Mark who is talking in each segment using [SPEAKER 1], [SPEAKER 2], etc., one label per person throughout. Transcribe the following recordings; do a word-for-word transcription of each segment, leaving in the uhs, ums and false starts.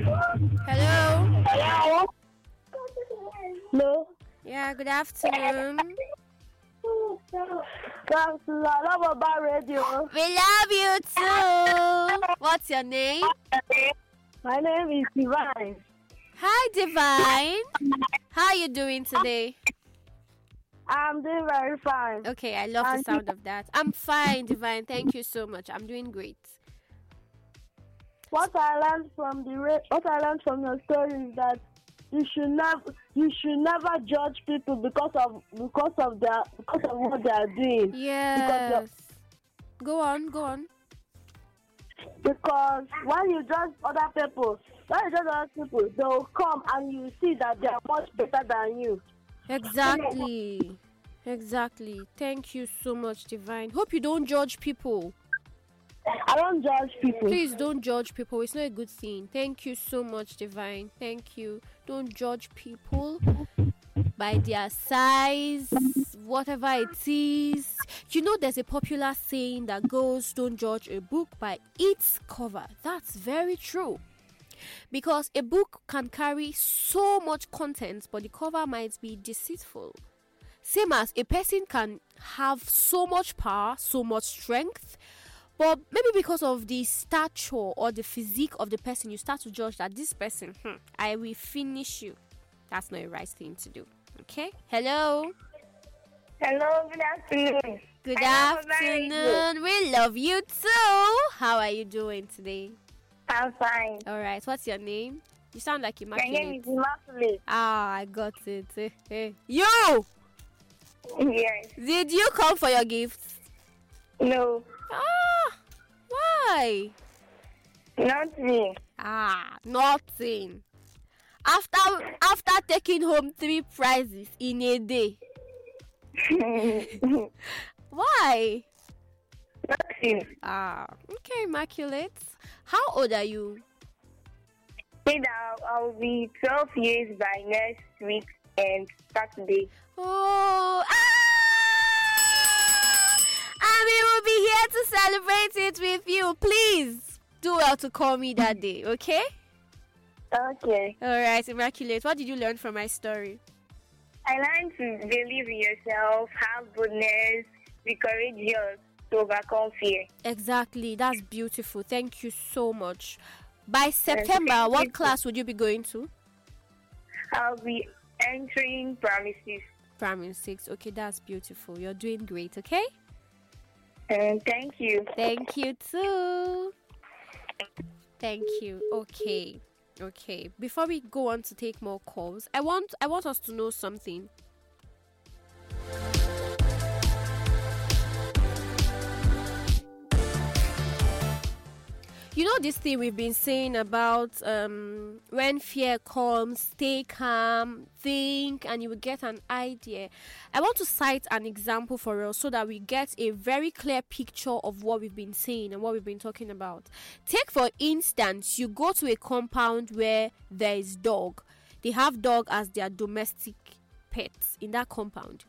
[SPEAKER 1] Hello.
[SPEAKER 2] Hello. Hello.
[SPEAKER 1] Yeah, good afternoon.
[SPEAKER 2] Thanks, I love about radio.
[SPEAKER 1] We love you too. What's your name?
[SPEAKER 2] My name is Divine.
[SPEAKER 1] Hi, Divine. How are you doing today?
[SPEAKER 2] I'm doing very fine.
[SPEAKER 1] Okay, I love the sound of that. I'm fine, Divine. Thank you so much. I'm doing great.
[SPEAKER 2] What I learned from the ra- what I learned from your story is that you should never you should never judge people because of because of their because of what they are doing.
[SPEAKER 1] Yes. Go on, go on.
[SPEAKER 2] Because when you judge other people, when you judge other people, they will come and you see that they are much better than you.
[SPEAKER 1] Exactly. Exactly. Thank you so much, Divine. Hope you don't judge people.
[SPEAKER 2] I don't judge people.
[SPEAKER 1] Please don't judge people. It's not a good thing. Thank you so much, Divine. Thank you. Don't judge people by their size, whatever it is. You know, there's a popular saying that goes, don't judge a book by its cover. That's very true. Because a book can carry so much content, but the cover might be deceitful. Same as a person can have so much power, so much strength, but maybe because of the stature or the physique of the person, you start to judge that this person, hmm, I will finish you. That's not a right thing to do. Okay? Hello?
[SPEAKER 2] Hello, good afternoon.
[SPEAKER 1] Good
[SPEAKER 2] I
[SPEAKER 1] afternoon. We love you too. How are you doing today?
[SPEAKER 2] I'm fine.
[SPEAKER 1] All right. What's your name? You sound like
[SPEAKER 2] My name
[SPEAKER 1] Immaculate.
[SPEAKER 2] is Immaculate.
[SPEAKER 1] Ah, I got it. Eh, eh. You!
[SPEAKER 2] Yes.
[SPEAKER 1] Did you come for your gifts?
[SPEAKER 2] No.
[SPEAKER 1] Ah, why?
[SPEAKER 2] Nothing.
[SPEAKER 1] Ah, nothing. After after taking home three prizes in a day. Why?
[SPEAKER 2] Nothing.
[SPEAKER 1] Ah, okay, Immaculate. How old are you?
[SPEAKER 2] Said I'll, I'll be twelve years by next week and Saturday.
[SPEAKER 1] Oh, ah! And we will be here to celebrate it with you. Please do well to call me that day, okay?
[SPEAKER 2] Okay.
[SPEAKER 1] All right, Immaculate. What did you learn from my story?
[SPEAKER 2] I learned to believe in yourself, have boldness, be courageous to overcome fear.
[SPEAKER 1] Exactly. That's beautiful. Thank you so much. By September,
[SPEAKER 2] thank
[SPEAKER 1] what
[SPEAKER 2] you.
[SPEAKER 1] class would you be going to?
[SPEAKER 2] I'll be entering primary six.
[SPEAKER 1] Primary six. Okay, that's beautiful. You're doing great, okay?
[SPEAKER 2] And thank you.
[SPEAKER 1] Thank you too. Thank you. Okay. Okay. Before we go on to take more calls, I want I want us to know something. You know this thing we've been saying about um, when fear comes, stay calm, think, and you will get an idea. I want to cite an example for us so that we get a very clear picture of what we've been saying and what we've been talking about. Take for instance, you go to a compound where there is dog. They have dog as their domestic pets in that compound.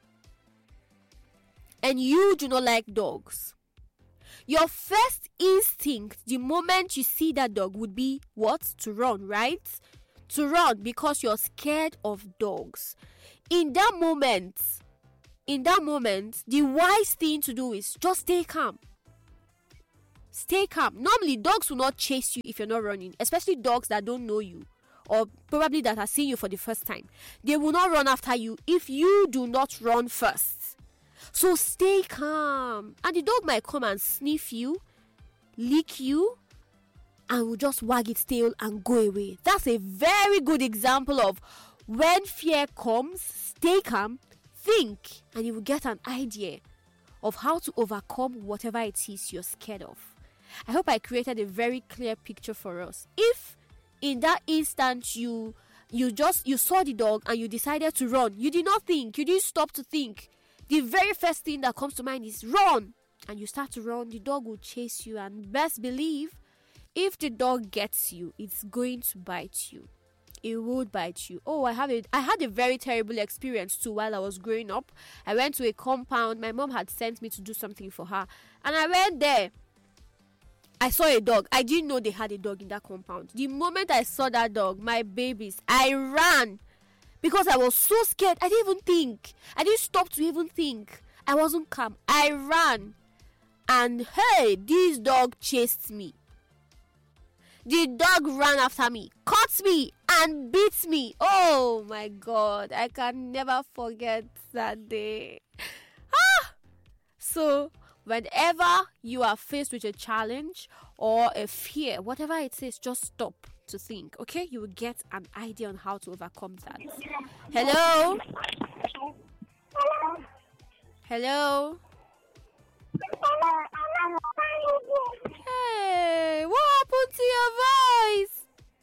[SPEAKER 1] And you do not like dogs. Your first instinct, the moment you see that dog, would be what? To run, right? To run because you're scared of dogs. In that moment, in that moment, the wise thing to do is just stay calm. Stay calm. Normally, dogs will not chase you if you're not running, especially dogs that don't know you or probably that are seeing you for the first time. They will not run after you if you do not run first. So stay calm. And the dog might come and sniff you, lick you, and will just wag its tail and go away. That's a very good example of when fear comes, stay calm, think, and you will get an idea of how to overcome whatever it is you're scared of. I hope I created a very clear picture for us. If in that instant you you just you saw the dog and you decided to run, you did not think, you didn't stop to think. The very first thing that comes to mind is run. And you start to run, the dog will chase you. And best believe, if the dog gets you, it's going to bite you. It would bite you. Oh, I have a, I had a very terrible experience too while I was growing up. I went to a compound. My mom had sent me to do something for her. And I went there. I saw a dog. I didn't know they had a dog in that compound. The moment I saw that dog, my babies, I ran because I was so scared. I didn't even think. I didn't stop to even think. I wasn't calm. I ran. And hey, this dog chased me. The dog ran after me, caught me, and beat me. Oh my God. I can never forget that day. Ah! So, whenever you are faced with a challenge or a fear, whatever it is, just stop to think, okay? You will get an idea on how to overcome that. Hello? Hello? Hey, what happened to your voice?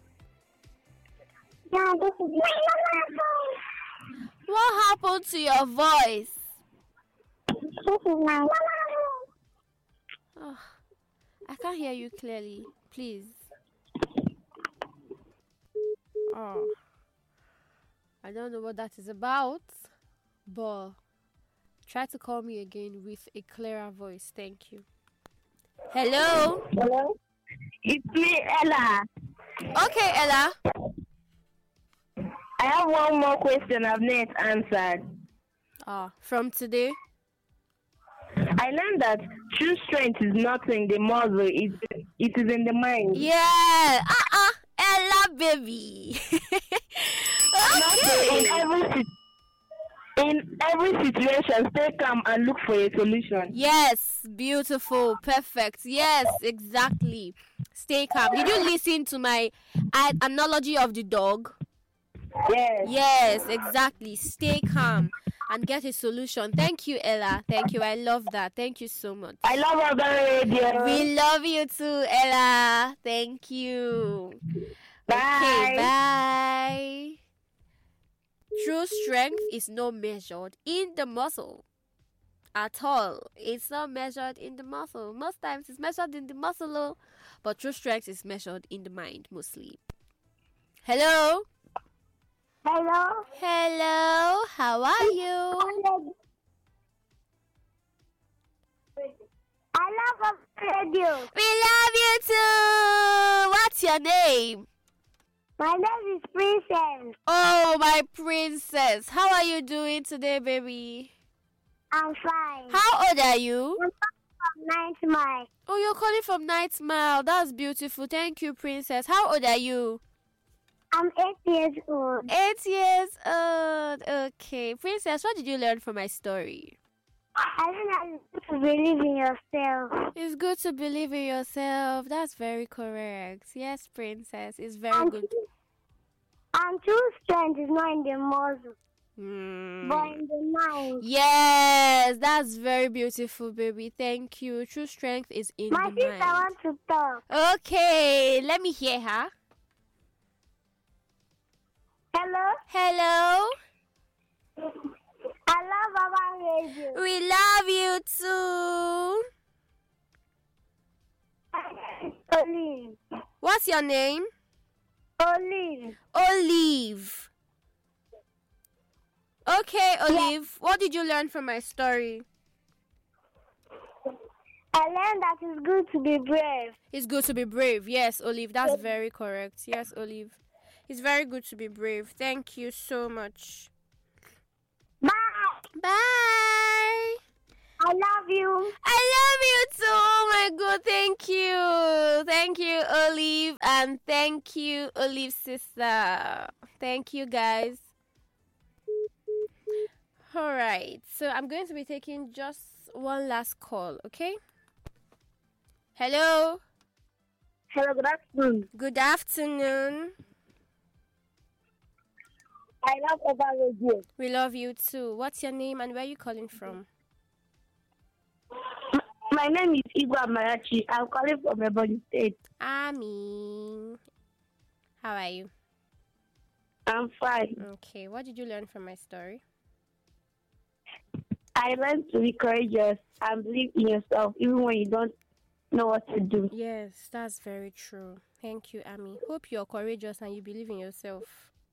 [SPEAKER 3] Yeah, this is my mama.
[SPEAKER 1] What happened to your voice?
[SPEAKER 3] This is my mama.
[SPEAKER 1] Oh, I can't hear you clearly. Please. Oh, I don't know what that is about, but try to call me again with a clearer voice. Thank you. Hello?
[SPEAKER 2] Hello? It's me, Ella.
[SPEAKER 1] Okay, Ella.
[SPEAKER 2] I have one more question I've not answered.
[SPEAKER 1] Ah, from today?
[SPEAKER 2] I learned that true strength is not in the muscle, it, it is in the mind.
[SPEAKER 1] Yeah. Uh-uh. Ella, baby.
[SPEAKER 2] Okay. In every si- in every situation, stay calm and look for a solution.
[SPEAKER 1] Yes, beautiful, perfect. Yes, exactly. Stay calm. Did you listen to my uh, analogy of the dog?
[SPEAKER 2] Yes.
[SPEAKER 1] Yes, exactly. Stay calm and get a solution. Thank you, Ella. Thank you. I love that. Thank you so much.
[SPEAKER 2] I love Urban Radio.
[SPEAKER 1] We love you too, Ella. Thank you.
[SPEAKER 2] Bye.
[SPEAKER 1] Okay, bye. True strength is not measured in the muscle at all. It's not measured in the muscle. Most times it's measured in the muscle, oh, but true strength is measured in the mind mostly. Hello?
[SPEAKER 3] Hello?
[SPEAKER 1] Hello? How are you?
[SPEAKER 3] I love radio.
[SPEAKER 1] We love you too. What's your name?
[SPEAKER 3] My name is Princess.
[SPEAKER 1] Oh, my princess. How are you doing today, baby?
[SPEAKER 3] I'm fine.
[SPEAKER 1] How old are you?
[SPEAKER 3] I'm from Ninth Mile.
[SPEAKER 1] Oh, you're calling from Night Mile. That's beautiful. Thank you, princess. How old are you?
[SPEAKER 3] I'm eight years old.
[SPEAKER 1] Eight years old. Okay. Princess, what did you learn from my story?
[SPEAKER 3] I think it's good to believe in yourself.
[SPEAKER 1] It's good to believe in yourself. That's very correct. Yes, princess. It's very
[SPEAKER 3] And
[SPEAKER 1] good.
[SPEAKER 3] true- And true strength is not in the muscle,
[SPEAKER 1] Hmm.
[SPEAKER 3] but in the mind.
[SPEAKER 1] Yes, that's very beautiful, baby. Thank you. True strength is in
[SPEAKER 3] My
[SPEAKER 1] the
[SPEAKER 3] sister
[SPEAKER 1] mind.
[SPEAKER 3] wants to talk.
[SPEAKER 1] Okay, let me hear her.
[SPEAKER 3] Hello?
[SPEAKER 1] Hello.
[SPEAKER 3] I love Baba Radio.
[SPEAKER 1] We love you too.
[SPEAKER 3] Olive.
[SPEAKER 1] What's your name?
[SPEAKER 3] Olive.
[SPEAKER 1] Olive. Okay, Olive. What did you learn from my story?
[SPEAKER 3] I learned that it's good to be brave.
[SPEAKER 1] It's good to be brave. Yes, Olive. That's very correct. Yes, Olive. It's very good to be brave. Thank you so much.
[SPEAKER 3] Bye.
[SPEAKER 1] Bye.
[SPEAKER 3] I love you.
[SPEAKER 1] I love you too. Oh my God. Thank you. Thank you, Olive. And thank you, Olive's sister. Thank you, guys. All right. So I'm going to be taking just one last call, okay? Hello.
[SPEAKER 2] Hello, good afternoon.
[SPEAKER 1] Good afternoon.
[SPEAKER 2] I love Urban Radio.
[SPEAKER 1] We love you too. What's your name and where are you calling from?
[SPEAKER 2] My name is Igwa Marachi. I'm calling from Ebonyi State.
[SPEAKER 1] Ami. How are you?
[SPEAKER 2] I'm fine.
[SPEAKER 1] Okay. What did you learn from my story?
[SPEAKER 2] I learned to be courageous and believe in yourself even when you don't know what to do.
[SPEAKER 1] Yes, that's very true. Thank you, Ami. Hope you're courageous and you believe in yourself.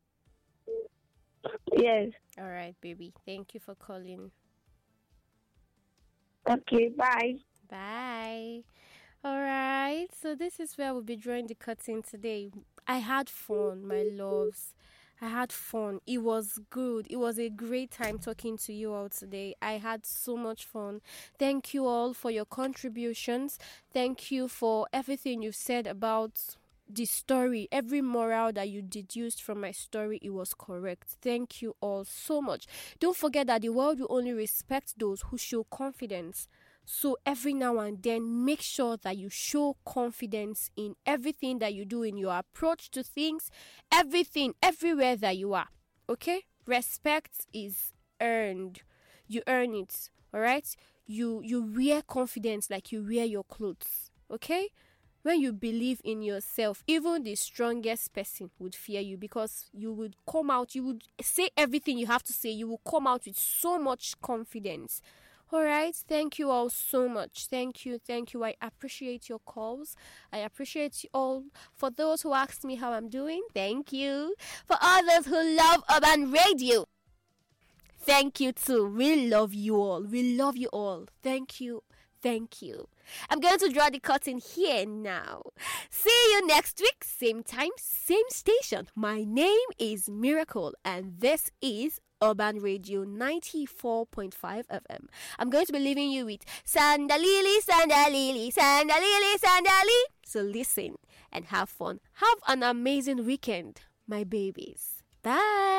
[SPEAKER 2] Yes.
[SPEAKER 1] All right, baby. Thank you for calling.
[SPEAKER 2] Okay, bye.
[SPEAKER 1] Bye. All right, so this is where we'll be drawing the curtain today. I had fun, my loves. I had fun. It was good. It was a great time talking to you all today. I had so much fun. Thank you all for your contributions. Thank you for everything you've said about the story. Every moral that you deduced from my story, it was correct. Thank you all so much. Don't forget that the world will only respect those who show confidence. So every now and then, make sure that you show confidence in everything that you do, in your approach to things, everything, everywhere that you are. Okay? Respect is earned. You earn it. All right? You you wear confidence like you wear your clothes. Okay? When you believe in yourself, even the strongest person would fear you, because you would come out, you would say everything you have to say. You will come out with so much confidence. All right. Thank you all so much. Thank you. Thank you. I appreciate your calls. I appreciate you all. For those who asked me how I'm doing, thank you. For others who love Urban Radio, thank you too. We love you all. We love you all. Thank you. Thank you. I'm going to draw the curtain here now. See you next week. Same time, same station. My name is Miracle, and this is Urban Radio ninety-four point five F M. I'm going to be leaving you with Sandalili, Sandalili, Sandalili, Sandali. So listen and have fun. Have an amazing weekend, my babies. Bye.